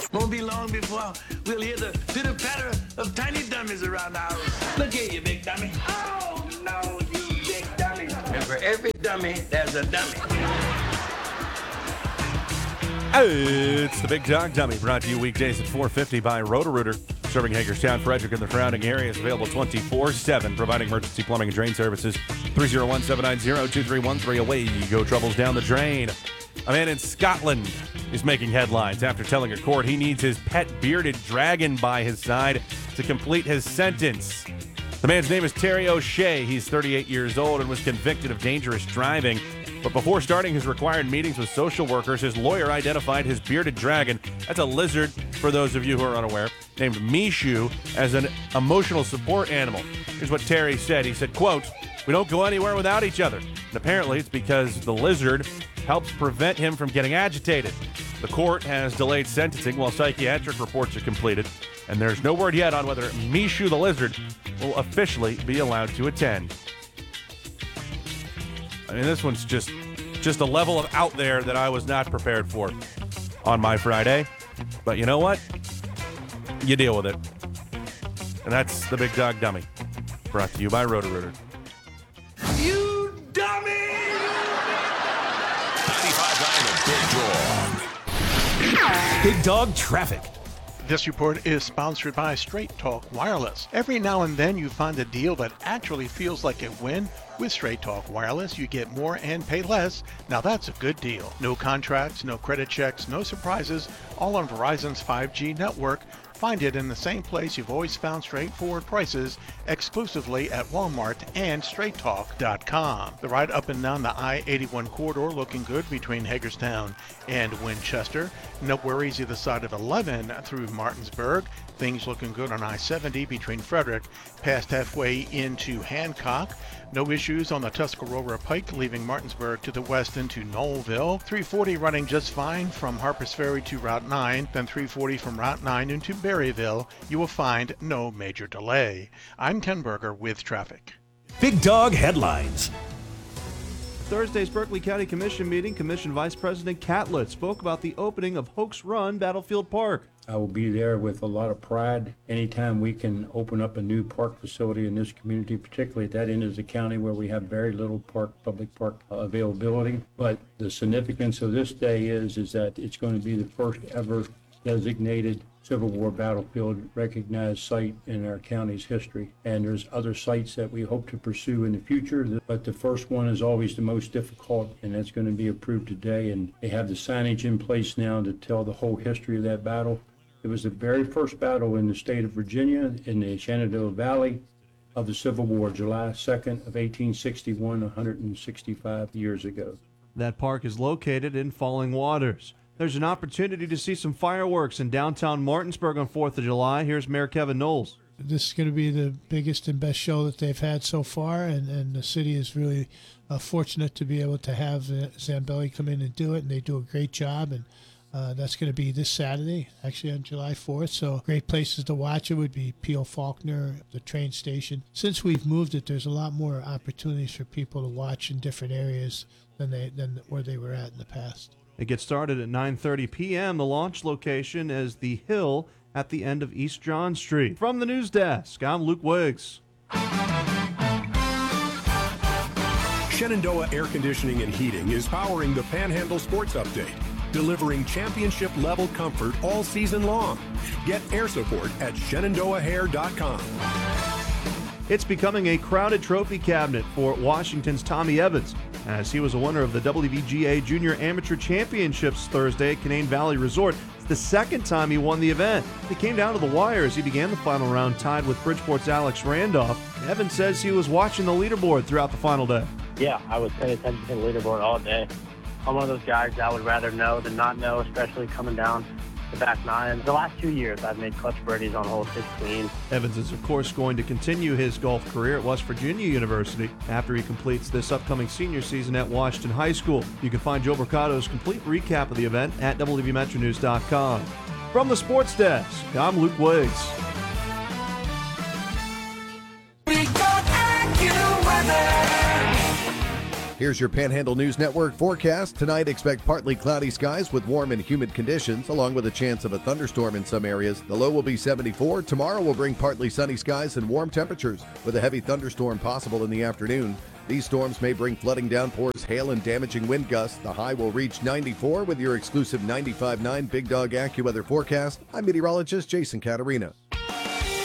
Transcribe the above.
Won't be long before we'll hear the pitter-patter of tiny dummies around the house. Look here, you big dummy. Oh, no, you big dummy. And for every dummy, there's a dummy. It's the Big Dog Dummy, brought to you weekdays at 4:50 by Roto-Rooter. Serving Hagerstown, Frederick, and the surrounding areas. Available 24/7, providing emergency plumbing and drain services. 301-790-2313. Away you go, troubles down the drain. A man in Scotland is making headlines after telling a court he needs his pet bearded dragon by his side to complete his sentence. The man's name is Terry O'Shea. He's 38 years old and was convicted of dangerous driving. But before starting his required meetings with social workers, his lawyer identified his bearded dragon, that's a lizard for those of you who are unaware, named Mishu, as an emotional support animal. Here's what Terry said. He said, quote, "We don't go anywhere without each other." And apparently it's because the lizard helps prevent him from getting agitated. The court has delayed sentencing while psychiatric reports are completed, and there's no word yet on whether Mishu the lizard will officially be allowed to attend. I mean, this one's just a level of out there that I was not prepared for on my Friday. But you know what? You deal with it. And that's the Big Dog Dummy, brought to you by Roto-Rooter. You dummy! 95.9 The Big Dog. Big Dog Traffic. This report is sponsored by Straight Talk Wireless. Every now and then you find a deal that actually feels like a win. With Straight Talk Wireless, you get more and pay less. Now that's a good deal. No contracts, no credit checks, no surprises, all on Verizon's 5G network. Find it in the same place you've always found straightforward prices, exclusively at Walmart and straighttalk.com. The ride up and down the I-81 corridor looking good between Hagerstown and Winchester. No worries either side of 11 through Martinsburg. Things looking good on I-70 between Frederick, past halfway into Hancock. No issues on the Tuscarora Pike, leaving Martinsburg to the west into Knollville. 340 running just fine from Harpers Ferry to Route 9, then 340 from Route 9 into Berryville. You will find no major delay. I'm Ken Berger with traffic. Big Dog Headlines. Thursday's Berkeley County Commission meeting, Commission Vice President Catlett spoke about the opening of Hoax Run Battlefield Park. I will be there with a lot of pride anytime we can open up a new park facility in this community, particularly at that end of the county where we have very little public park availability. But the significance of this day is that it's going to be the first ever designated Civil War battlefield recognized site in our county's history. And there's other sites that we hope to pursue in the future, but the first one is always the most difficult, and that's going to be approved today. And they have the signage in place now to tell the whole history of that battle. It was the very first battle in the state of Virginia in the Shenandoah Valley of the Civil War, July 2nd of 1861, 165 years ago. That park is located in Falling Waters. There's an opportunity to see some fireworks in downtown Martinsburg on 4th of July. Here's Mayor Kevin Knowles. This is going to be the biggest and best show that they've had so far, and the city is really fortunate to be able to have Zambelli come in and do it, and they do a great job. And that's going to be this Saturday, actually on July 4th. So great places to watch it would be P.O. Faulkner, the train station. Since we've moved it, there's a lot more opportunities for people to watch in different areas than where they were at in the past. It gets started at 9:30 p.m. The launch location is the Hill at the end of East John Street. From the news desk, I'm Luke Wiggs. Shenandoah Air Conditioning and Heating is powering the Panhandle Sports Update, delivering championship-level comfort all season long. Get air support at ShenandoahHair.com. It's becoming a crowded trophy cabinet for Washington's Tommy Evans, as he was a winner of the WVGA Junior Amateur Championships Thursday at Canaan Valley Resort. It's the second time he won the event. It came down to the wire as he began the final round tied with Bridgeport's Alex Randolph. Evans says he was watching the leaderboard throughout the final day. Yeah, I was paying attention to the leaderboard all day. I'm one of those guys that would rather know than not know, especially coming down the back nine. The last 2 years, I've made clutch birdies on hole 16. Evans is, of course, going to continue his golf career at West Virginia University after he completes this upcoming senior season at Washington High School. You can find Joe Mercado's complete recap of the event at WVMetroNews.com. From the sports desk, I'm Luke Wiggs. Here's your Panhandle News Network forecast. Tonight, expect partly cloudy skies with warm and humid conditions, along with a chance of a thunderstorm in some areas. The low will be 74. Tomorrow will bring partly sunny skies and warm temperatures, with a heavy thunderstorm possible in the afternoon. These storms may bring flooding downpours, hail, and damaging wind gusts. The high will reach 94 with your exclusive 95.9 Big Dog AccuWeather forecast. I'm meteorologist Jason Caterina.